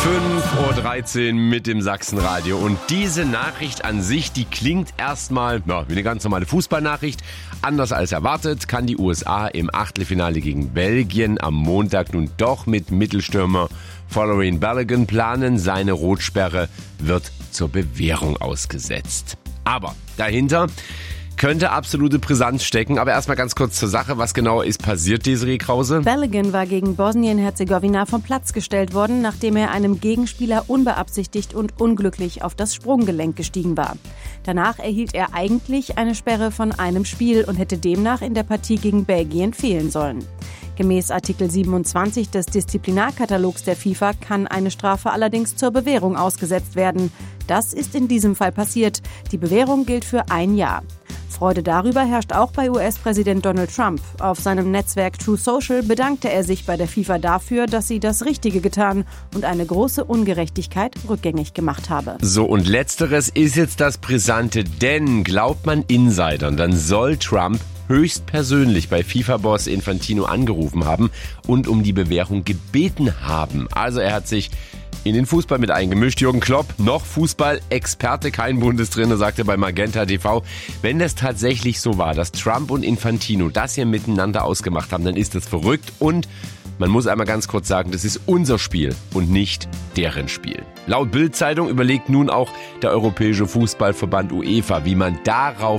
5.13 Uhr mit dem Sachsenradio. Und diese Nachricht an sich, die klingt erstmal wie eine ganz normale Fußballnachricht. Anders als erwartet kann die USA im Achtelfinale gegen Belgien am Montag nun doch mit Mittelstürmer Folarin Balogun planen. Seine Rotsperre wird zur Bewährung ausgesetzt. Aber dahinter könnte absolute Brisanz stecken. Aber erstmal ganz kurz zur Sache. Was genau ist passiert, Desiree Krause? Balogun war gegen Bosnien-Herzegowina vom Platz gestellt worden, nachdem er einem Gegenspieler unbeabsichtigt und unglücklich auf das Sprunggelenk gestiegen war. Danach erhielt er eigentlich eine Sperre von einem Spiel und hätte demnach in der Partie gegen Belgien fehlen sollen. Gemäß Artikel 27 des Disziplinarkatalogs der FIFA kann eine Strafe allerdings zur Bewährung ausgesetzt werden. Das ist in diesem Fall passiert. Die Bewährung gilt für 1 Jahr. Freude darüber herrscht auch bei US-Präsident Donald Trump. Auf seinem Netzwerk True Social bedankte er sich bei der FIFA dafür, dass sie das Richtige getan und eine große Ungerechtigkeit rückgängig gemacht habe. So, und letzteres ist jetzt das Brisante, denn glaubt man Insidern, dann soll Trump höchstpersönlich bei FIFA-Boss Infantino angerufen haben und um die Bewährung gebeten haben. Also er hat sich in den Fußball mit eingemischt. Jürgen Klopp, noch Fußball-Experte, kein Bundestrainer, sagte bei Magenta TV, wenn das tatsächlich so war, dass Trump und Infantino das hier miteinander ausgemacht haben, dann ist das verrückt und man muss einmal ganz kurz sagen, das ist unser Spiel und nicht deren Spiel. Laut Bild-Zeitung überlegt nun auch der Europäische Fußballverband UEFA, wie man darauf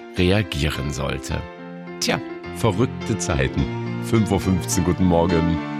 reagieren sollte. Tja, verrückte Zeiten. 5.15 Uhr, guten Morgen.